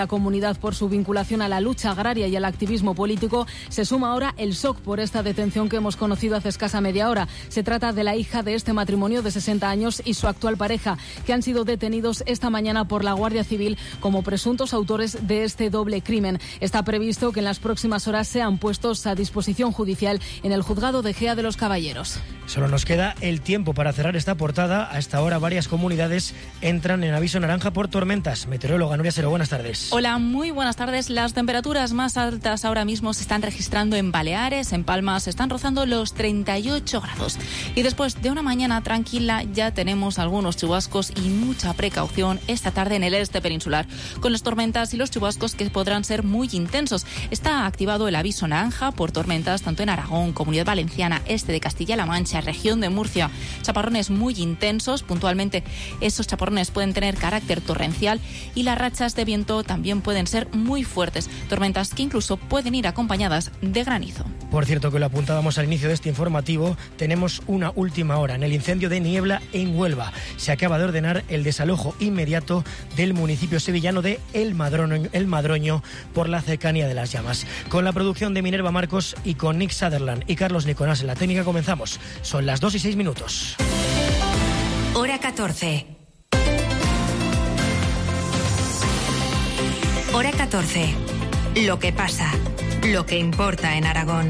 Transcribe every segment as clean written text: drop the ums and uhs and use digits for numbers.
La comunidad por su vinculación a la lucha agraria y al activismo político. Se suma ahora el shock por esta detención que hemos conocido hace escasa media hora. Se trata de la hija de este matrimonio de 60 años y su actual pareja, que han sido detenidos esta mañana por la Guardia Civil como presuntos autores de este doble crimen. Está previsto que en las próximas horas sean puestos a disposición judicial en el juzgado de Gea de los Caballeros. Solo nos queda el tiempo para cerrar esta portada. A esta hora varias comunidades entran en aviso naranja por tormentas. Meteoróloga Nuria Sero, buenas tardes. Hola, muy buenas tardes. Las temperaturas más altas ahora mismo se están registrando en Baleares, en Palma se están rozando los 38 grados. Y después de una mañana tranquila ya tenemos algunos chubascos y mucha precaución esta tarde en el este peninsular, con las tormentas y los chubascos que podrán ser muy intensos. Está activado el aviso naranja por tormentas tanto en Aragón, Comunidad Valenciana, este de Castilla-La Mancha, región de Murcia. Chaparrones muy intensos, puntualmente esos chaparrones pueden tener carácter torrencial y las rachas de viento también pueden ser muy fuertes, tormentas que incluso pueden ir acompañadas de granizo. Por cierto, que lo apuntábamos al inicio de este informativo, tenemos una última hora en el incendio de Niebla en Huelva. Se acaba de ordenar el desalojo inmediato del municipio sevillano de El Madroño por la cercanía de las llamas. Con la producción de Minerva Marcos y con Nick Sutherland y Carlos Nicolás en la técnica comenzamos. Son las 2:06. Hora 14. Hora 14. Lo que pasa, lo que importa en Aragón.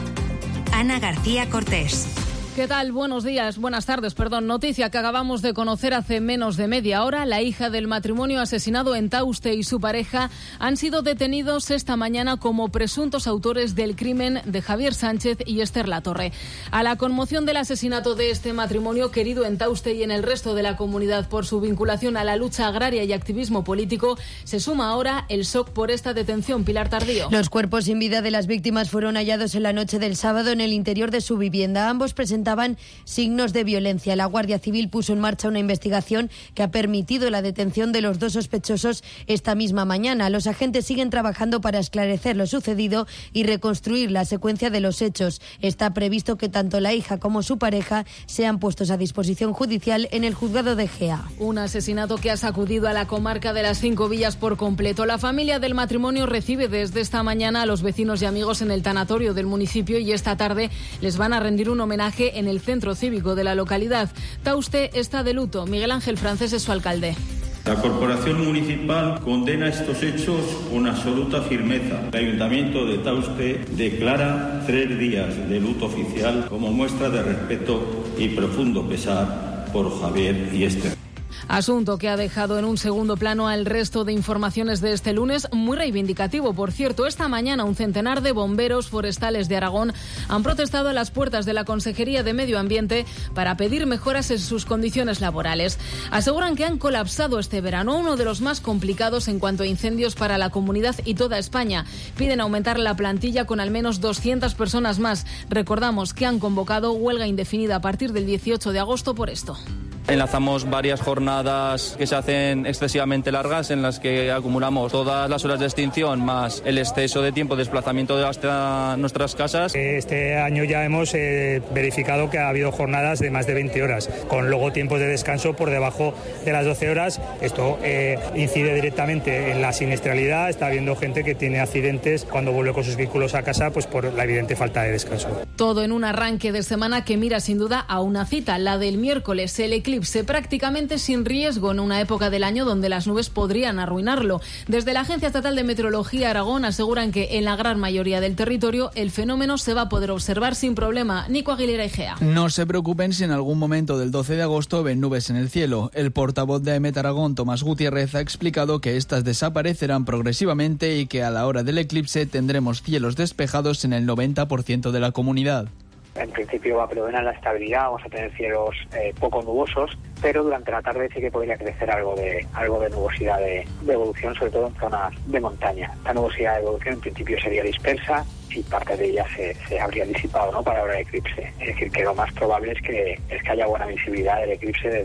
Ana García Cortés. ¿Qué tal? Buenos días, buenas tardes, Noticia que acabamos de conocer hace menos de media hora. La hija del matrimonio asesinado en Tauste y su pareja han sido detenidos esta mañana como presuntos autores del crimen de Javier Sánchez y Esther Latorre. A la conmoción del asesinato de este matrimonio querido en Tauste y en el resto de la comunidad por su vinculación a la lucha agraria y activismo político, se suma ahora el shock por esta detención. Pilar Tardío. Los cuerpos sin vida de las víctimas fueron hallados en la noche del sábado en el interior de su vivienda. Ambos presentaban signos de violencia. La Guardia Civil puso en marcha una investigación que ha permitido la detención de los dos sospechosos esta misma mañana. Los agentes siguen trabajando para esclarecer lo sucedido y reconstruir la secuencia de los hechos. Está previsto que tanto la hija como su pareja sean puestos a disposición judicial en el juzgado de Gea. Un asesinato que ha sacudido a la comarca de las 5 Villas por completo. La familia del matrimonio recibe desde esta mañana a los vecinos y amigos en el tanatorio del municipio y esta tarde les van a rendir un homenaje en el centro cívico de la localidad. Tauste está de luto. Miguel Ángel Francés es su alcalde. La Corporación Municipal condena estos hechos con absoluta firmeza. El Ayuntamiento de Tauste declara 3 días de luto oficial como muestra de respeto y profundo pesar por Javier y Esther. Asunto que ha dejado en un segundo plano al resto de informaciones de este lunes, muy reivindicativo. Por cierto, esta mañana un centenar de bomberos forestales de Aragón han protestado a las puertas de la Consejería de Medio Ambiente para pedir mejoras en sus condiciones laborales. Aseguran que han colapsado este verano, uno de los más complicados en cuanto a incendios para la comunidad y toda España. Piden aumentar la plantilla con al menos 200 personas más. Recordamos que han convocado huelga indefinida a partir del 18 de agosto por esto. Enlazamos varias jornadas que se hacen excesivamente largas en las que acumulamos todas las horas de extinción más el exceso de tiempo de desplazamiento hasta nuestras casas. Este año ya hemos verificado que ha habido jornadas de más de 20 horas, con luego tiempos de descanso por debajo de las 12 horas. Esto incide directamente en la siniestralidad. Está habiendo gente que tiene accidentes cuando vuelve con sus vehículos a casa pues por la evidente falta de descanso. Todo en un arranque de semana que mira sin duda a una cita, la del miércoles, el eclipse prácticamente sin riesgo en una época del año donde las nubes podrían arruinarlo. Desde la Agencia Estatal de Meteorología Aragón aseguran que en la gran mayoría del territorio el fenómeno se va a poder observar sin problema. Nico Aguilera y Gea. No se preocupen si en algún momento del 12 de agosto ven nubes en el cielo. El portavoz de AEMET Aragón, Tomás Gutiérrez, ha explicado que estas desaparecerán progresivamente y que a la hora del eclipse tendremos cielos despejados en el 90% de la comunidad. En principio va a predominar la estabilidad, vamos a tener cielos poco nubosos, pero durante la tarde sí que podría crecer algo de nubosidad de evolución, sobre todo en zonas de montaña. Esta nubosidad de evolución en principio sería dispersa y parte de ella se habría disipado, ¿no?, para la hora del eclipse. Es decir, que lo más probable es que haya buena visibilidad del eclipse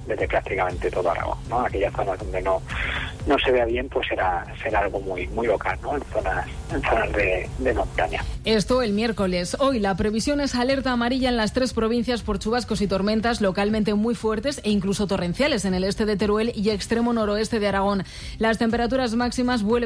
desde prácticamente todo Aragón, ¿no? Aquellas zonas donde no se vea bien, pues será algo muy local, ¿no? En zonas de montaña. Esto el miércoles. Hoy la previsión es alerta amarilla en las 3 provincias por chubascos y tormentas localmente muy fuertes e incluso torrenciales en el este de Teruel y extremo noroeste de Aragón. Las temperaturas máximas vuelven